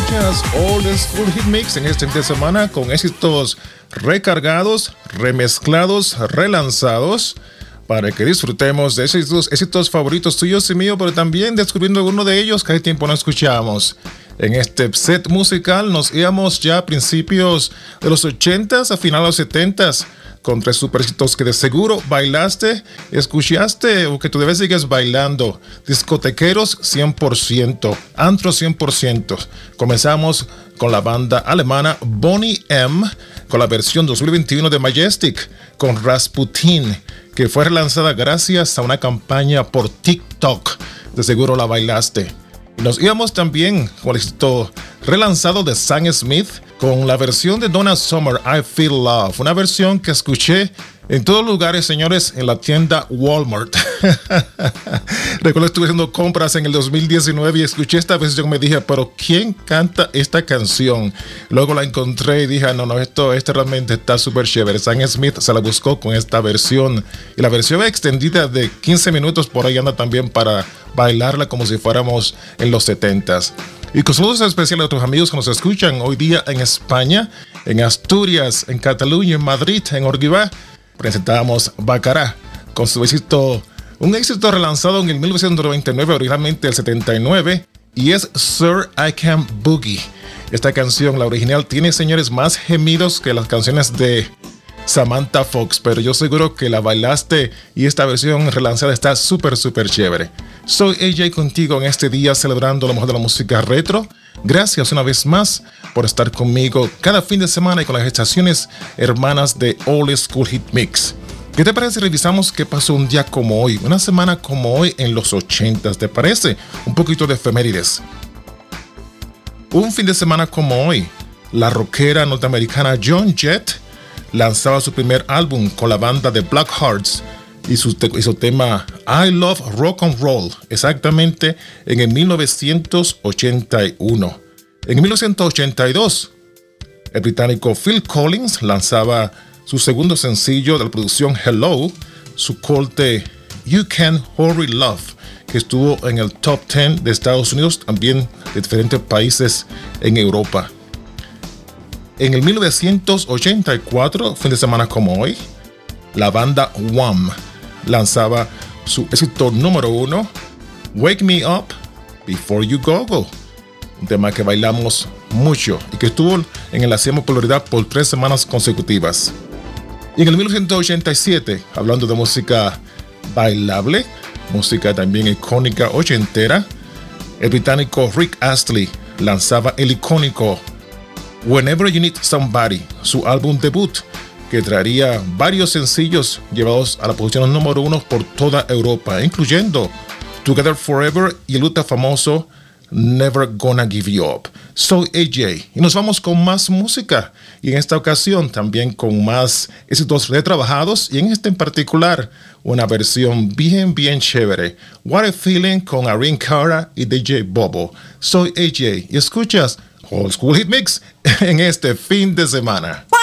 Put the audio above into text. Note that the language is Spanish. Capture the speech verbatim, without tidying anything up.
escuchas Old School Hit Mix en este fin de semana con éxitos recargados, remezclados, relanzados, para que disfrutemos de esos éxitos favoritos tuyos y míos, pero también descubriendo alguno de ellos que hace tiempo no escuchamos. En este set musical nos íbamos ya a principios de los ochentas, a finales de los setentas, con tres super éxitos que de seguro bailaste, escuchaste o que tú debes sigues bailando. Discotequeros cien por ciento, antro cien por ciento. Comenzamos con la banda alemana Boney M, con la versión dos mil veintiuno de Majestic, con Rasputin, que fue relanzada gracias a una campaña por TikTok. De seguro la bailaste. Y nos íbamos también con el éxito relanzado de Sam Smith, con la versión de Donna Summer, I Feel Love, una versión que escuché en todos lugares, señores, en la tienda Walmart. Recuerdo estuve haciendo compras en el dos mil diecinueve y escuché esta versión y me dije, pero ¿quién canta esta canción? Luego la encontré y dije, no, no, esto, esto realmente está súper chévere. Sam Smith se la buscó con esta versión y la versión extendida de quince minutos por ahí anda también para bailarla como si fuéramos en los setentas. Y con saludos especiales a otros amigos que nos escuchan hoy día en España, en Asturias, en Cataluña, en Madrid, en Orguibá. Presentamos Bacará con su éxito, un éxito relanzado en el mil novecientos noventa y nueve, originalmente el setenta y nueve, y es Sir I Can Boogie. Esta canción, la original, tiene, señores, más gemidos que las canciones de Samantha Fox, pero yo seguro que la bailaste y esta versión relanzada está súper, súper chévere. Soy A J contigo en este día celebrando lo mejor de la música retro. Gracias una vez más por estar conmigo cada fin de semana y con las estaciones hermanas de Old School Hit Mix. ¿Qué te parece si revisamos qué pasó un día como hoy, una semana como hoy en los ochentas? ¿Te parece? Un poquito de efemérides. Un fin de semana como hoy, la rockera norteamericana Joan Jett lanzaba su primer álbum con la banda de Black Hearts y su, te- y su tema I Love Rock and Roll, exactamente en el mil novecientos ochenta y uno. En mil novecientos ochenta y dos, el británico Phil Collins lanzaba su segundo sencillo de la producción Hello, su corte You Can Hurry Love, que estuvo en el top diez de Estados Unidos, también de diferentes países en Europa. En el mil novecientos ochenta y cuatro, fin de semana como hoy, la banda Wham lanzaba su éxito número uno, Wake Me Up Before You Go Go, un tema que bailamos mucho y que estuvo en la máxima popularidad por tres semanas consecutivas. Y en el mil novecientos ochenta y siete, hablando de música bailable, música también icónica ochentera, el británico Rick Astley lanzaba el icónico Whenever You Need Somebody, su álbum debut, que traería varios sencillos llevados a la posición número uno por toda Europa, incluyendo Together Forever y el ultra famoso Never Gonna Give You Up. Soy A J y nos vamos con más música, y en esta ocasión también con más éxitos retrabajados, y en este en particular una versión bien bien chévere, What a Feeling con Irene Cara y D J Bobo. Soy A J y escuchas Old School Hit Mix en este fin de semana.